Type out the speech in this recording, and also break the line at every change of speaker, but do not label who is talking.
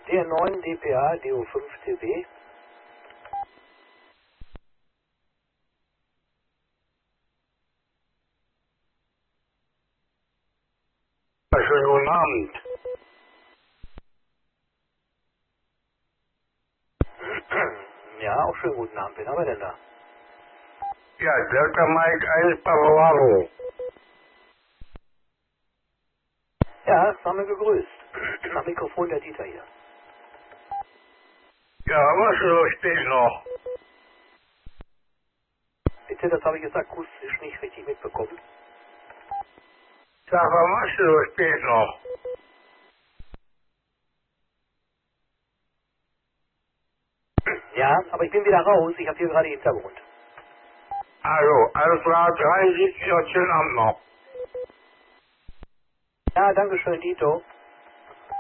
DR9 dpa, DO5 TB.
Schönen guten Abend.
Ja, auch schönen guten Abend. Wen haben wir denn da?
Ja, Delta Mike 1 Bravo.
Ja, das haben wir gegrüßt. Am Mikrofon der Dieter hier.
Ja, was so spät noch?
Bitte, das habe ich jetzt akustisch nicht richtig mitbekommen.
Sag, was machst du so spät noch?
Ja, aber ich bin wieder raus. Ich habe hier gerade Hintergrund.
Also, alles klar, 73 und schönen Abend noch.
Ja, danke schön, Dito.